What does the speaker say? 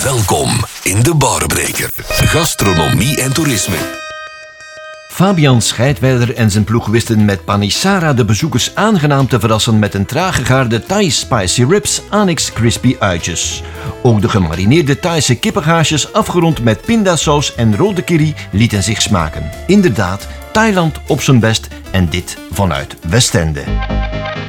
Welkom in de Barbreker. Gastronomie en toerisme. Fabian Scheidweiler en zijn ploeg wisten met Panisara de bezoekers aangenaam te verrassen met een traag gegaarde Thai spicy ribs Anix crispy uitjes. Ook de gemarineerde Thaise kippengaasjes afgerond met pindasaus en rode curry lieten zich smaken. Inderdaad, Thailand op zijn best en dit vanuit Westende.